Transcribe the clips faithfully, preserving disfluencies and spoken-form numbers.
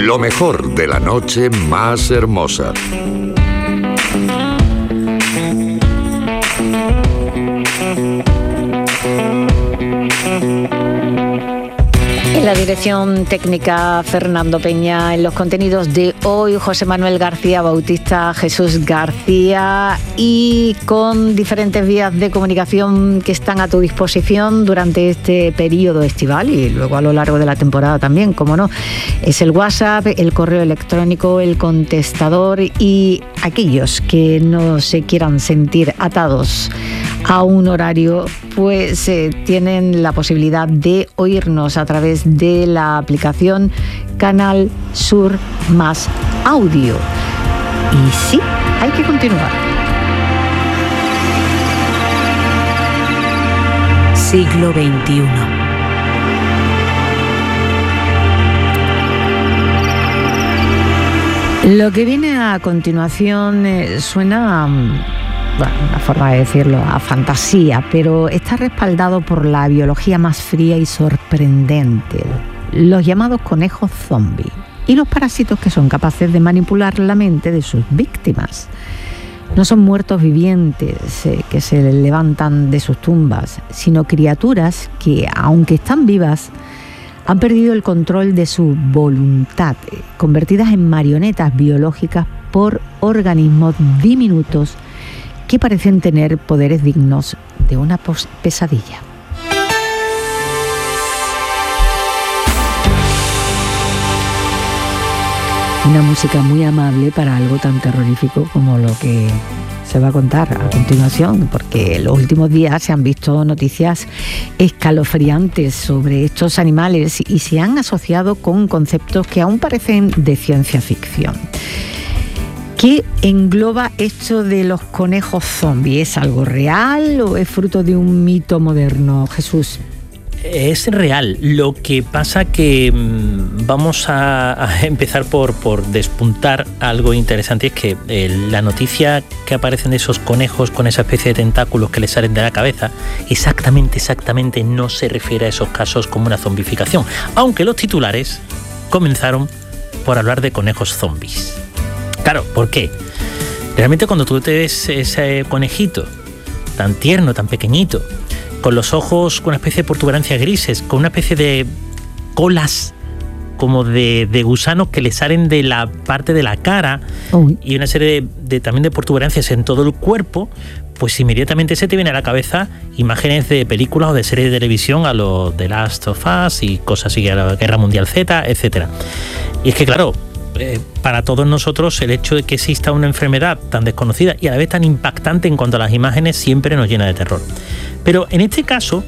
Lo mejor de la noche más hermosa. En la dirección técnica, Fernando Peña. En los contenidos de hoy, José Manuel García Bautista, Jesús García, y con diferentes vías de comunicación que están a tu disposición durante este periodo estival y luego a lo largo de la temporada también, como no. Es el WhatsApp, el correo electrónico, el contestador, y aquellos que no se quieran sentir atados a un horario, pues eh, tienen la posibilidad de oírnos a través de la aplicación Canal Sur Más Audio. Y sí, hay que continuar. Siglo veintiuno. Lo que viene a continuación eh, suena... bueno, una forma de decirlo, a fantasía, pero está respaldado por la biología más fría y sorprendente, los llamados conejos zombi y los parásitos que son capaces de manipular la mente de sus víctimas. No son muertos vivientes eh, que se levantan de sus tumbas, sino criaturas que, aunque están vivas, han perdido el control de su voluntad, eh, convertidas en marionetas biológicas por organismos diminutos que parecen tener poderes dignos de una pesadilla. Una música muy amable para algo tan terrorífico como lo que se va a contar a continuación, porque en los últimos días se han visto noticias escalofriantes sobre estos animales y se han asociado con conceptos que aún parecen de ciencia ficción. ¿Qué engloba esto de los conejos zombies? ¿Es algo real o es fruto de un mito moderno, Jesús? Es real. Lo que pasa que mmm, vamos a, a empezar por, por despuntar algo interesante. Es que eh, la noticia que aparecen de esos conejos con esa especie de tentáculos que les salen de la cabeza, exactamente, exactamente no se refiere a esos casos como una zombificación. Aunque los titulares comenzaron por hablar de conejos zombies. Claro, ¿por qué? Realmente cuando tú te ves ese conejito tan tierno, tan pequeñito, con los ojos con una especie de protuberancias grises, con una especie de colas como de, de gusanos que le salen de la parte de la cara, Uy. y una serie de, de también de protuberancias en todo el cuerpo, pues inmediatamente se te viene a la cabeza imágenes de películas o de series de televisión a los The Last of Us y cosas así, a la Guerra Mundial Z, etcétera. Y es que claro, Eh, para todos nosotros el hecho de que exista una enfermedad tan desconocida y a la vez tan impactante en cuanto a las imágenes siempre nos llena de terror. Pero en este caso,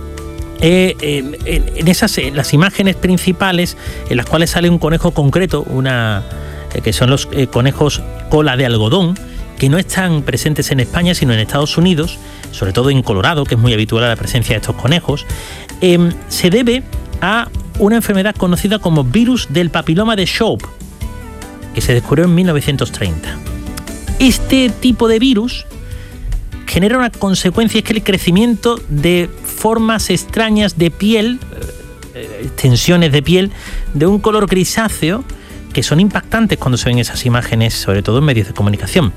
eh, eh, en, en esas en las imágenes principales en las cuales sale un conejo concreto, una eh, que son los eh, conejos cola de algodón, que no están presentes en España sino en Estados Unidos, sobre todo en Colorado, que es muy habitual la presencia de estos conejos, eh, se debe a una enfermedad conocida como virus del papiloma de Shope, que se descubrió en mil novecientos treinta. Este tipo de virus genera una consecuencia, es que el crecimiento de formas extrañas de piel, eh, extensiones de piel, de un color grisáceo, que son impactantes cuando se ven esas imágenes, sobre todo en medios de comunicación,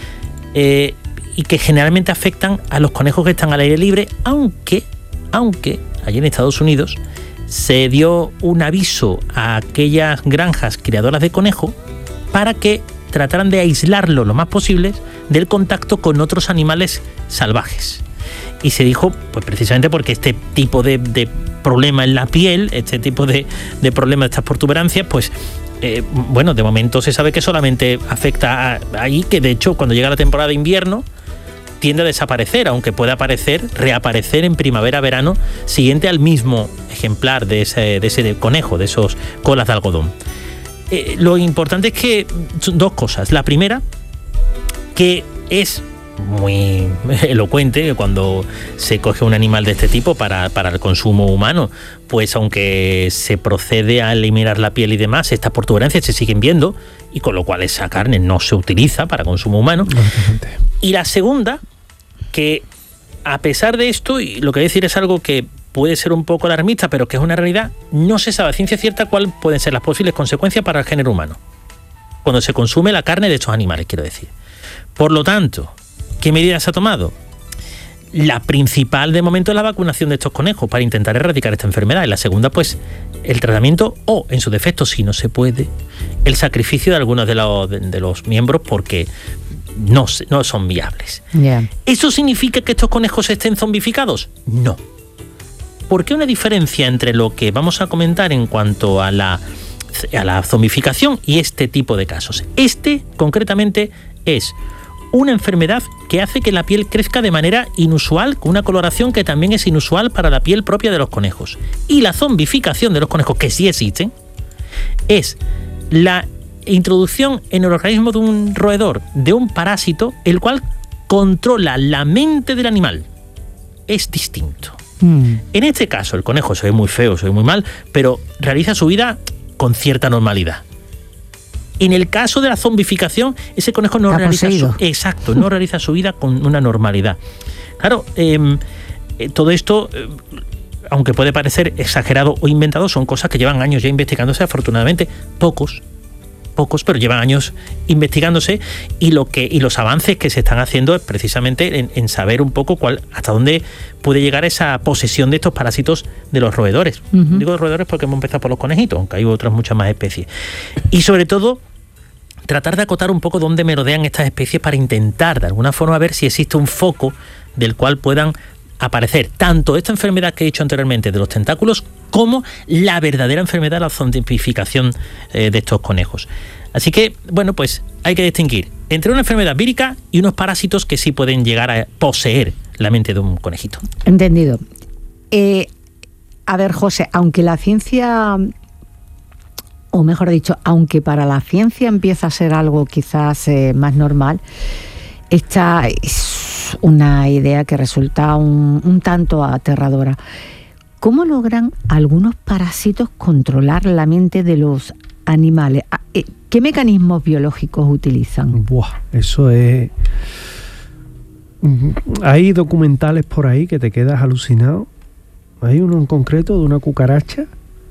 eh, y que generalmente afectan a los conejos que están al aire libre, aunque, aunque allí en Estados Unidos se dio un aviso a aquellas granjas criadoras de conejo para que trataran de aislarlo lo más posible del contacto con otros animales salvajes. Y se dijo, pues precisamente porque este tipo de, de problema en la piel, este tipo de, de problema de estas protuberancias, pues eh, bueno, de momento se sabe que solamente afecta a, ahí, que de hecho cuando llega la temporada de invierno tiende a desaparecer, aunque puede aparecer, reaparecer en primavera-verano siguiente al mismo ejemplar de ese, de ese conejo, de esos colas de algodón. Eh, lo importante es que son dos cosas. La primera, que es muy elocuente que cuando se coge un animal de este tipo para, para el consumo humano, pues aunque se procede a eliminar la piel y demás, estas protuberancias se siguen viendo, y con lo cual esa carne no se utiliza para consumo humano. Y la segunda, que a pesar de esto, y lo que voy a decir es algo que puede ser un poco alarmista, pero que es una realidad, no se sabe a ciencia cierta cuáles pueden ser las posibles consecuencias para el género humano cuando se consume la carne de estos animales, quiero decir. Por lo tanto, ¿qué medidas se ha tomado? La principal de momento es la vacunación de estos conejos para intentar erradicar esta enfermedad. Y la segunda, pues, el tratamiento o, en su defecto, si no se puede, el sacrificio de algunos de los, de, de los miembros porque no, no son viables. Yeah. ¿Eso significa que estos conejos estén zombificados? No. ¿Por qué una diferencia entre lo que vamos a comentar en cuanto a la, a la zombificación y este tipo de casos? Este, concretamente, es una enfermedad que hace que la piel crezca de manera inusual, con una coloración que también es inusual para la piel propia de los conejos. Y la zombificación de los conejos, que sí existen, es la introducción en el organismo de un roedor de un parásito, el cual controla la mente del animal. Es distinto. Mm. En este caso, el conejo se ve muy feo, se ve muy mal, pero realiza su vida con cierta normalidad. En el caso de la zombificación, ese conejo no realiza su, exacto, no realiza su vida con una normalidad. Claro, eh, todo esto, eh, aunque puede parecer exagerado o inventado, son cosas que llevan años ya investigándose, afortunadamente, pocos, pocos, pero llevan años investigándose, y lo que y los avances que se están haciendo es precisamente en, en saber un poco cuál, hasta dónde puede llegar esa posesión de estos parásitos de los roedores. Uh-huh. Digo roedores porque hemos empezado por los conejitos, aunque hay otras muchas más especies. Y sobre todo, tratar de acotar un poco dónde merodean estas especies para intentar de alguna forma ver si existe un foco del cual puedan aparecer tanto esta enfermedad que he dicho anteriormente de los tentáculos como la verdadera enfermedad de la zombificación eh, de estos conejos. Así que, bueno, pues hay que distinguir entre una enfermedad vírica y unos parásitos que sí pueden llegar a poseer la mente de un conejito. Entendido. Eh, a ver, José, aunque la ciencia... o mejor dicho, aunque para la ciencia empieza a ser algo quizás eh, más normal, esta es una idea que resulta un, un tanto aterradora. ¿Cómo logran algunos parásitos controlar la mente de los animales? ¿Qué mecanismos biológicos utilizan? Buah, eso es... Hay documentales por ahí que te quedas alucinado. Hay uno en concreto de una cucaracha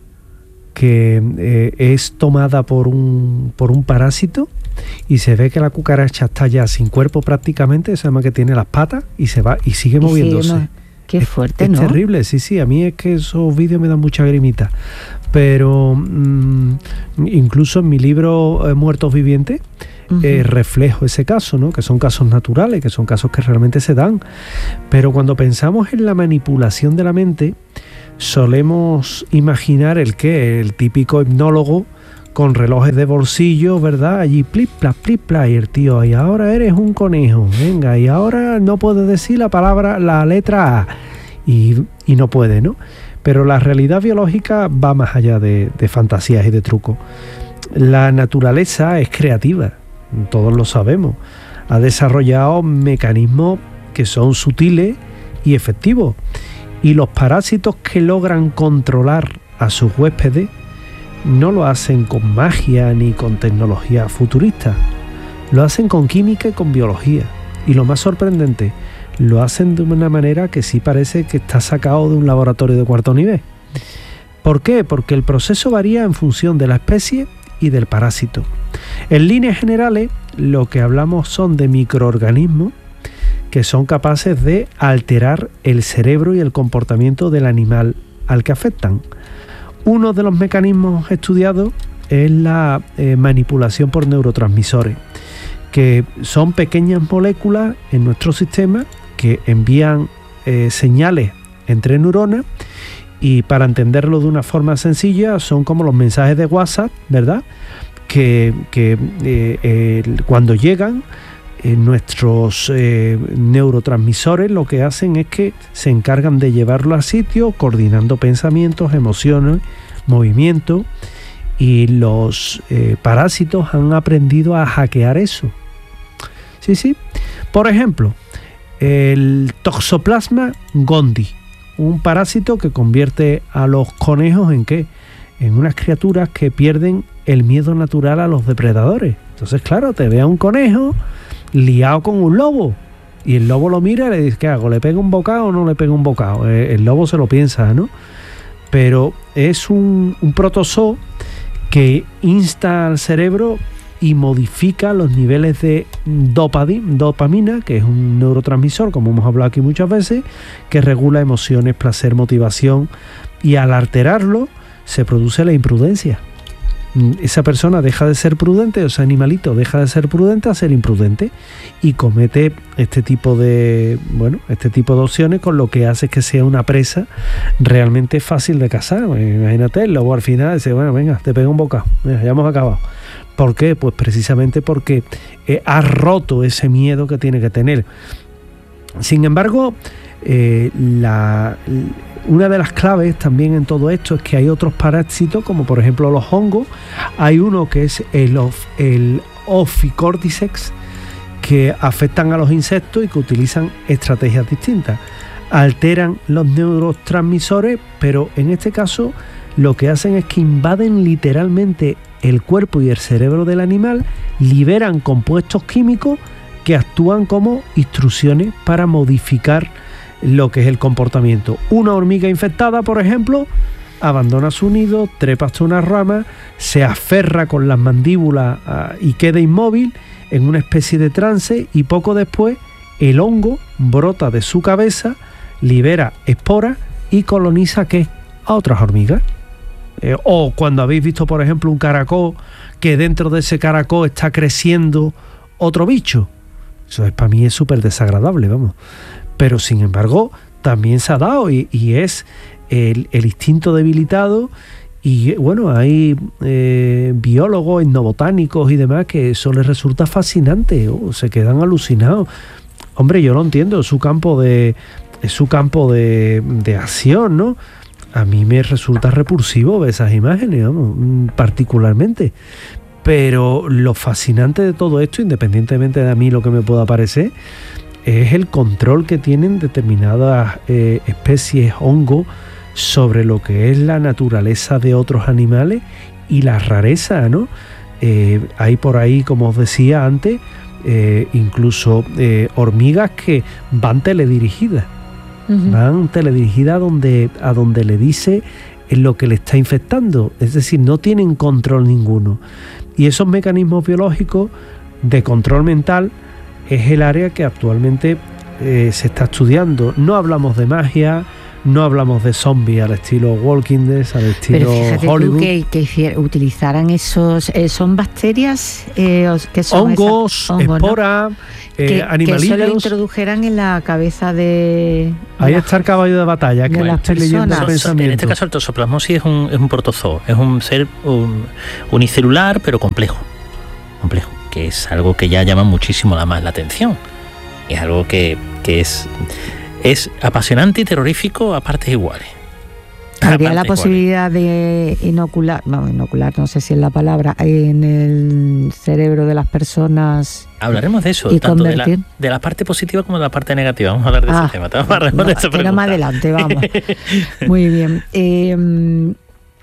que eh, es tomada por un, por un parásito y se ve que la cucaracha está ya sin cuerpo prácticamente, se llama que tiene las patas y se va y sigue moviéndose. Sí, no, qué fuerte, es, ¿no? Es terrible, sí, sí, a mí es que esos vídeos me dan mucha grimita. Pero mmm, incluso en mi libro eh, Muertos Vivientes, uh-huh. eh, reflejo ese caso, ¿no? Que son casos naturales, que son casos que realmente se dan. Pero cuando pensamos en la manipulación de la mente, solemos imaginar el qué, el típico hipnólogo con relojes de bolsillo, ¿verdad? Allí plip, plap, plip, plap, y el tío, y ahora eres un conejo, venga, y ahora no puedes decir la palabra, la letra A, y, y no puede, ¿no? Pero la realidad biológica va más allá de, de fantasías y de trucos. La naturaleza es creativa, todos lo sabemos, ha desarrollado mecanismos que son sutiles y efectivos. Y los parásitos que logran controlar a sus huéspedes no lo hacen con magia ni con tecnología futurista. Lo hacen con química y con biología. Y lo más sorprendente, lo hacen de una manera que sí parece que está sacado de un laboratorio de cuarto nivel. ¿Por qué? Porque el proceso varía en función de la especie y del parásito. En líneas generales, lo que hablamos son de microorganismos que son capaces de alterar el cerebro y el comportamiento del animal al que afectan. Uno de los mecanismos estudiados es la eh, manipulación por neurotransmisores, que son pequeñas moléculas en nuestro sistema que envían eh, señales entre neuronas, y para entenderlo de una forma sencilla son como los mensajes de WhatsApp, ¿verdad? Que, que eh, eh, cuando llegan, Eh, nuestros eh, neurotransmisores lo que hacen es que se encargan de llevarlo al sitio, coordinando pensamientos, emociones, movimientos, y los eh, parásitos han aprendido a hackear eso. Sí, sí. Por ejemplo, el Toxoplasma gondii, un parásito que convierte a los conejos en ¿qué? En unas criaturas que pierden el miedo natural a los depredadores. Entonces, claro, te ve a un conejo liado con un lobo Y el lobo lo mira y le dice, ¿qué hago? ¿Le pego un bocado o no le pego un bocado? Eh, el lobo se lo piensa, ¿no? Pero es un, un protozoo que insta al cerebro y modifica los niveles de dopadi, dopamina, que es un neurotransmisor, como hemos hablado aquí muchas veces, que regula emociones, placer, motivación, y al alterarlo se produce la imprudencia. Esa persona deja de ser prudente, o ese animalito deja de ser prudente a ser imprudente y comete este tipo de, bueno, este tipo de opciones, con lo que hace que sea una presa realmente fácil de cazar. Imagínate, el lobo al final dice, bueno, venga, te pega un bocado, ya hemos acabado. ¿Por qué? Pues precisamente porque eh, ha roto ese miedo que tiene que tener. Sin embargo, eh, la, una de las claves también en todo esto es que hay otros parásitos, como por ejemplo los hongos. Hay uno que es el, of, el Ophicordyceps, que afectan a los insectos y que utilizan estrategias distintas. Alteran los neurotransmisores, pero en este caso lo que hacen es que invaden literalmente el cuerpo y el cerebro del animal, liberan compuestos químicos que actúan como instrucciones para modificar lo que es el comportamiento. Una hormiga infectada, por ejemplo, abandona su nido, trepa hasta una rama, se aferra con las mandíbulas uh, y queda inmóvil en una especie de trance, y poco después el hongo brota de su cabeza, libera esporas y coloniza ¿qué? A otras hormigas. Eh, o cuando habéis visto, por ejemplo, un caracol, que dentro de ese caracol está creciendo otro bicho. Eso es, para mí es súper desagradable, vamos. Pero sin embargo, también se ha dado, y, y es el, el instinto debilitado. Y bueno, hay eh, biólogos, etnobotánicos y demás que eso les resulta fascinante, oh, se quedan alucinados. Hombre, yo lo entiendo, es su campo de, es su campo de, de acción, ¿no? A mí me resulta repulsivo ver esas imágenes, vamos, particularmente. Pero lo fascinante de todo esto, independientemente de a mí lo que me pueda parecer, es el control que tienen determinadas eh, especies hongos sobre lo que es la naturaleza de otros animales y la rareza, ¿no? Eh, hay por ahí, como os decía antes, eh, incluso eh, hormigas que van teledirigidas. Uh-huh. Van teledirigidas a donde, a donde le dice lo que le está infectando. Es decir, no tienen control ninguno. Y esos mecanismos biológicos de control mental es el área que actualmente eh, se está estudiando. No hablamos de magia, no hablamos de zombies al estilo Walking Dead, al estilo Pero fíjate Hollywood. Tú que, que hicier, utilizaran esos, eh, ¿son bacterias? Eh, que son hongos, hongos, esporas, ¿no? eh, que, animalillos. Que eso lo introdujeran en la cabeza de... Ahí está el caballo de batalla, que las estoy leyendo el pensamiento. En este caso el toxoplasmosis es un, es un protozoo, es un ser un, unicelular pero complejo, complejo, que es algo que ya llama muchísimo la, más la atención. Es algo que, que es... Es apasionante y terrorífico a partes iguales. Habría la posibilidad iguales. de inocular, no, inocular, no sé si es la palabra, en el cerebro de las personas. Hablaremos de eso, y tanto de la, convertir. de la parte positiva como de la parte negativa. Vamos a hablar de ah, ese tema. Vamos a responder no, esa pregunta. Pero más adelante, vamos. Muy bien. Eh,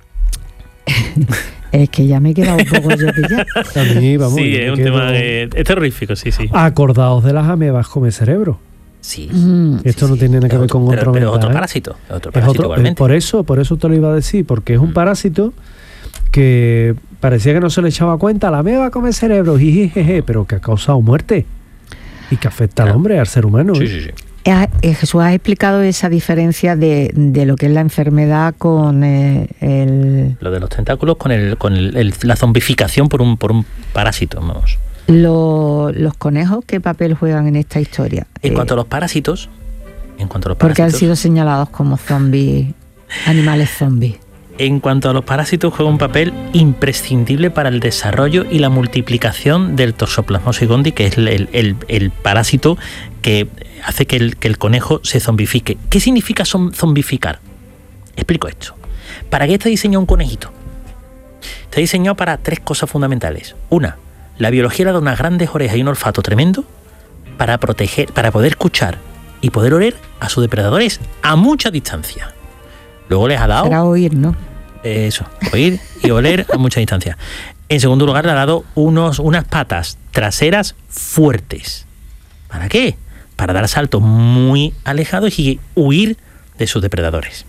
es que ya me he quedado un poco yo pillada. A mí, vamos, sí, es un quedo... tema eh, es terrorífico, sí, sí. Acordaos de las amebas come cerebro. Sí. Mm, Esto sí, no sí. tiene nada que ver otro, con pero, otro pero mental, otro ¿eh? parásito, otro parásito es otro, igualmente. Por eso, por eso te lo iba a decir, porque es un mm. parásito que parecía que no se le echaba cuenta. La ameba come cerebro, jijijeje, pero que ha causado muerte y que afecta claro. al hombre, al ser humano. Sí, ¿eh? sí, sí. Jesús ha explicado esa diferencia de, de lo que es la enfermedad con eh, el... Lo de los tentáculos con el con el, el, la zombificación por un por un parásito, vamos. Lo, los conejos, ¿qué papel juegan en esta historia? En eh, cuanto a los parásitos, en cuanto a los porque parásitos, han sido señalados como zombies, animales zombies. En cuanto a los parásitos, juega un papel imprescindible para el desarrollo y la multiplicación del Toxoplasmosis gondii, que es el, el, el, el parásito que hace que el, que el conejo se zombifique. ¿Qué significa zombificar? Explico esto. ¿Para qué está diseñado un conejito? Está diseñado para tres cosas fundamentales. Una, la biología le da unas grandes orejas y un olfato tremendo para proteger, para poder escuchar y poder oler a sus depredadores a mucha distancia. Luego les ha dado... Para oír, ¿no? Eso, oír y oler a mucha distancia. En segundo lugar, le ha dado unos, unas patas traseras fuertes. ¿Para qué? para dar saltos muy alejados y huir de sus depredadores.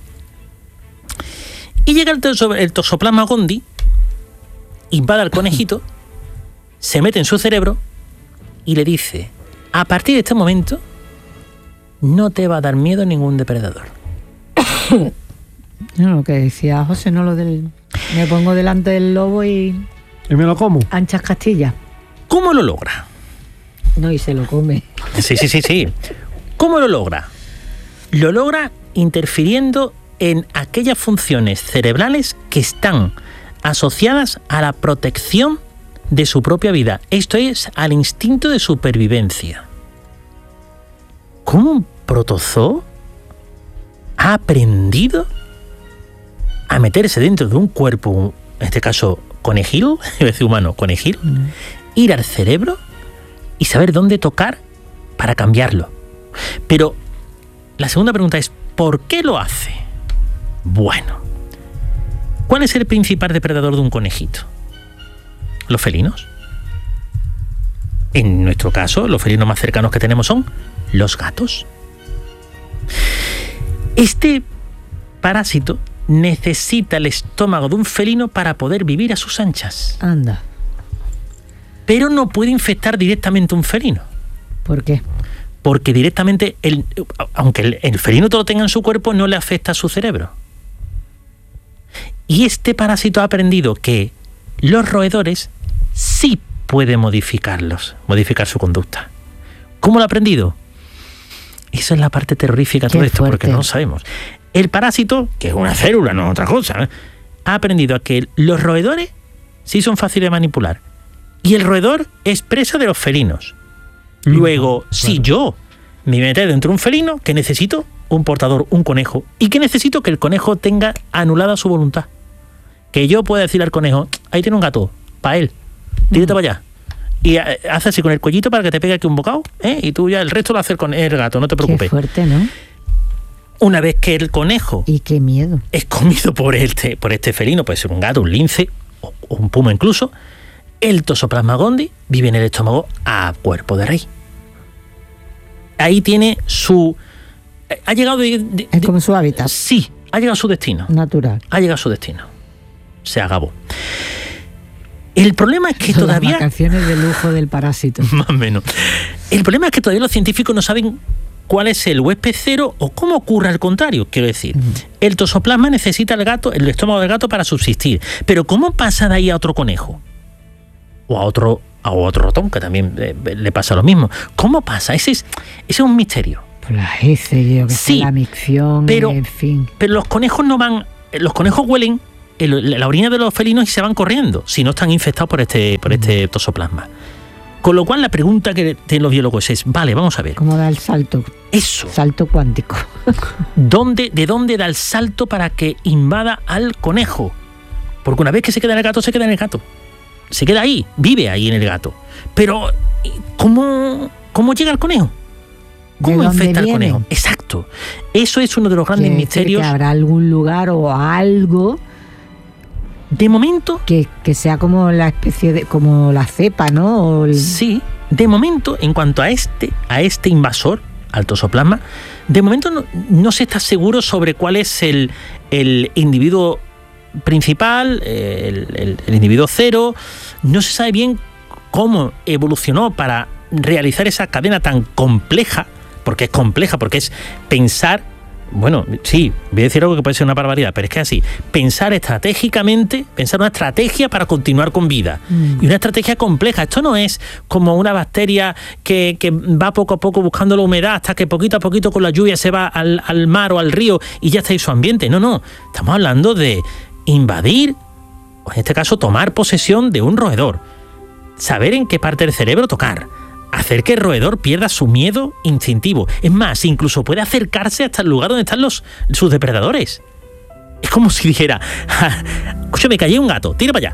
Y llega el, toso, el Toxoplasma gondii, invade al conejito, se mete en su cerebro y le dice: a partir de este momento no te va a dar miedo ningún depredador. No, lo que decía José, no lo del... Me pongo delante del lobo y... ¿Y me lo como? Anchas Castilla. ¿Cómo lo logra? No, y se lo come. Sí, sí, sí, sí. ¿Cómo lo logra? Lo logra interfiriendo en aquellas funciones cerebrales que están asociadas a la protección de su propia vida. Esto es, al instinto de supervivencia. ¿Cómo un protozoo ha aprendido a meterse dentro de un cuerpo, en este caso conejil, iba a decir humano, conejil, mm. ir al cerebro y saber dónde tocar para cambiarlo? Pero la segunda pregunta es, ¿por qué lo hace? Bueno, ¿cuál es el principal depredador de un conejito? Los felinos. En nuestro caso, los felinos más cercanos que tenemos son los gatos. Este parásito necesita el estómago de un felino para poder vivir a sus anchas. Anda. Pero no puede infectar directamente un felino. ¿Por qué? Porque directamente, el, aunque el, el felino todo lo tenga en su cuerpo, no le afecta a su cerebro. Y este parásito ha aprendido que los roedores sí pueden modificarlos, modificar su conducta. ¿Cómo lo ha aprendido? Esa es la parte terrorífica de todo esto, fuerte. Porque no lo sabemos. El parásito, que es una célula, no otra cosa, ¿eh? ha aprendido a que los roedores sí son fáciles de manipular. Y el roedor es presa de los felinos. Mm, Luego, claro. si yo me meto dentro de un felino, que necesito un portador, un conejo, y que necesito que el conejo tenga anulada su voluntad. Que yo pueda decirle al conejo, ahí tiene un gato, para él, tírate mm. para allá. Y hace así con el cuellito para que te pegue aquí un bocado, ¿eh? Y tú ya el resto lo haces con el gato, no te preocupes. Qué fuerte, ¿no? Una vez que el conejo... Y qué miedo. Es comido por este, por este felino, puede ser un gato, un lince o, o un puma incluso, el Toxoplasma gondii vive en el estómago a cuerpo de rey. Ahí tiene su... Ha llegado... De, de, es como su hábitat. Sí, ha llegado a su destino. Natural. Ha llegado a su destino. Se agabó. El problema es que Son todavía... Las vacaciones de lujo del parásito. Más o menos. El problema es que todavía los científicos no saben cuál es el huésped cero o cómo ocurre al contrario. Quiero decir, uh-huh. el toxoplasma necesita el gato, el estómago del gato para subsistir. Pero ¿cómo pasa de ahí a otro conejo? O a otro, a otro ratón, que también eh, le pasa lo mismo. ¿Cómo pasa? Ese es, ese es un misterio. Por las heces, yo que sí, sé, la micción, pero, en fin. Pero los conejos no van... Los conejos huelen el, la orina de los felinos y se van corriendo si no están infectados por este, por uh-huh. este toxoplasma. Con lo cual la pregunta que tienen los biólogos es, vale, vamos a ver. ¿Cómo da el salto? Eso. Salto cuántico. ¿Dónde, ¿De dónde da el salto para que invada al conejo? Porque una vez que se queda en el gato, se queda en el gato. Se queda ahí, vive ahí en el gato. Pero, ¿cómo, cómo llega al conejo? ¿Cómo infecta al conejo? Exacto. Eso es uno de los grandes misterios. Que habrá algún lugar o algo... De momento... Que, que sea como la especie de... como la cepa, ¿no? O el... Sí. De momento, en cuanto a este, a este invasor, al toxoplasma, de momento no, no se está seguro sobre cuál es el, el individuo principal, el, el, el individuo cero. No se sabe bien cómo evolucionó para realizar esa cadena tan compleja, porque es compleja, porque es pensar... Bueno, sí, voy a decir algo que puede ser una barbaridad, pero es que es así. Pensar estratégicamente, pensar una estrategia para continuar con vida. Mm. Y una estrategia compleja. Esto no es como una bacteria que, que va poco a poco buscando la humedad hasta que poquito a poquito con la lluvia se va al, al mar o al río y ya está ahí su ambiente. No, no. Estamos hablando de invadir, o en este caso tomar posesión de un roedor. Saber en qué parte del cerebro tocar. Hacer que el roedor pierda su miedo instintivo. Es más, incluso puede acercarse hasta el lugar donde están los, sus depredadores. Es como si dijera, escucha, me cayó un gato, tira para allá.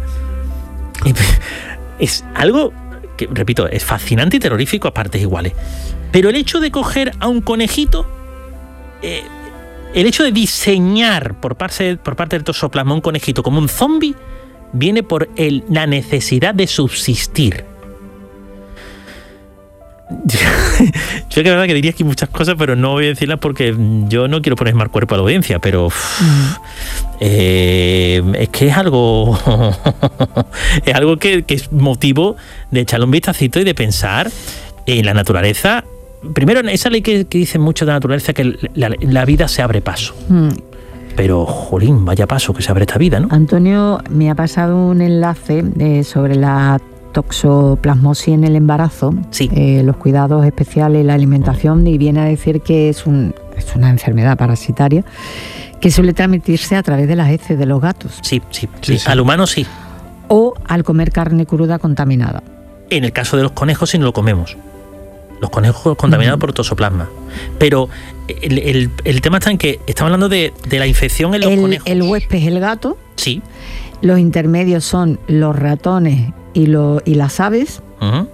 Es algo que, repito, es fascinante y terrorífico a partes iguales. Pero el hecho de coger a un conejito, eh, el hecho de diseñar por parte, por parte del toxoplasma un conejito como un zombie, viene por el, la necesidad de subsistir. Yo que verdad que diría aquí muchas cosas, pero no voy a decirlas porque yo no quiero poner mal cuerpo a la audiencia, pero uff, mm. eh, es que es algo es algo que, que es motivo de echarle un vistacito y de pensar en la naturaleza. Primero, esa ley que, que dice mucho de la naturaleza, que la, la vida se abre paso. Mm. Pero, jolín, vaya paso que se abre esta vida, ¿no? Antonio, me ha pasado un enlace eh, sobre la toxoplasmosis en el embarazo, sí. eh, los cuidados especiales, la alimentación, y viene a decir que es, un, es una enfermedad parasitaria que suele transmitirse a través de las heces de los gatos. Sí, sí, sí, sí. Al humano sí. O al comer carne cruda contaminada. En el caso de los conejos, sí no lo comemos. Los conejos contaminados uh-huh. por toxoplasma. Pero el, el, el tema está en que estamos hablando de, de la infección en los el, conejos. El huésped es el gato. Sí. Los intermedios son los ratones y, lo, y las aves. Uh-huh.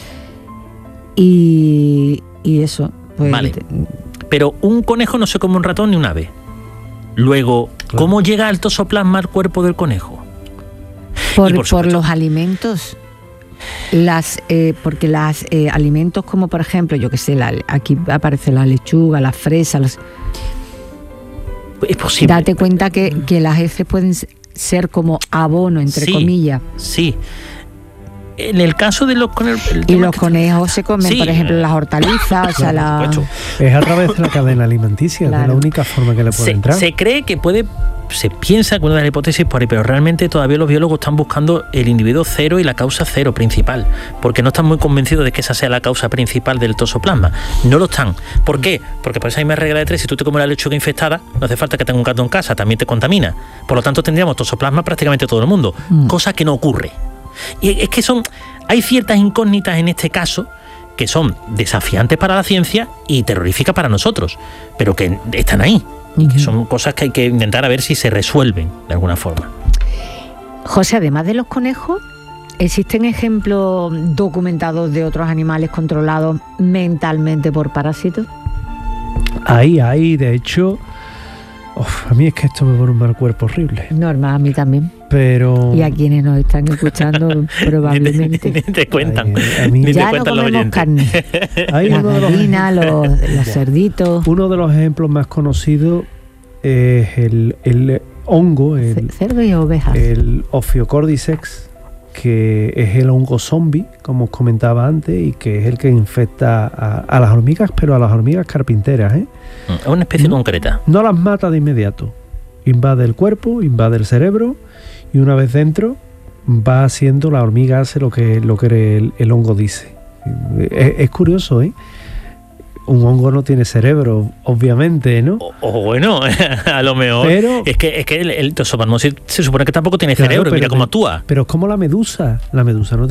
Y, y eso. Pues, vale. Pero un conejo no se come un ratón ni un ave. Luego, claro. ¿cómo llega el toxoplasma al cuerpo del conejo? Por, por, por los alimentos. Las eh, porque los eh, alimentos como por ejemplo, yo que sé, la, aquí aparece la lechuga, las fresas, las... es posible. Date cuenta que, que las heces pueden ser como abono, entre sí, comillas. Sí. En el caso de los conejos... Y los conejos se comen, sí. por ejemplo, las hortalizas, o sea, la... Es a través de la cadena alimenticia, claro. Es la única forma que le puede se, entrar. Se cree que puede... Se piensa que una de las hipótesis por ahí, pero realmente todavía los biólogos están buscando el individuo cero y la causa cero principal, porque no están muy convencidos de que esa sea la causa principal del toxoplasma. No lo están. ¿Por qué? Porque por esa misma regla de tres, si tú te comes la lechuga infectada, no hace falta que tenga un gato en casa, también te contamina. Por lo tanto, tendríamos toxoplasma prácticamente todo el mundo, mm. cosa que no ocurre. Y es que son... Hay ciertas incógnitas en este caso que son desafiantes para la ciencia y terroríficas para nosotros, pero que están ahí. Y que son cosas que hay que intentar a ver si se resuelven de alguna forma. José, además de los conejos, ¿existen ejemplos documentados de otros animales controlados mentalmente por parásitos? Ahí, ahí, de hecho, uf, a mí es que esto me pone un mal cuerpo horrible. Normal, a mí también. Pero... Y a quienes nos están escuchando probablemente. Ni te, ni te cuentan. Ay, a mí, ya no comemos carne. Hay la uno gallina, de los, los, los cerditos. Uno de los ejemplos más conocidos es el, el hongo, el, cerdo y ovejas. El Ophiocordyceps, que es el hongo zombie, como os comentaba antes, y que es el que infecta a, a las hormigas, pero a las hormigas carpinteras, ¿eh? Es una especie no, concreta. No las mata de inmediato. Invade el cuerpo, invade el cerebro, y una vez dentro va haciendo, la hormiga hace lo que, lo que el, el hongo dice. Es, es curioso, ¿eh? Un hongo no tiene cerebro, obviamente, ¿no? O, o bueno, a lo mejor. Pero, es que, es que el, el toxoplasmosis se supone que tampoco tiene cerebro, claro, mira cómo actúa. Pero es como la medusa. La medusa no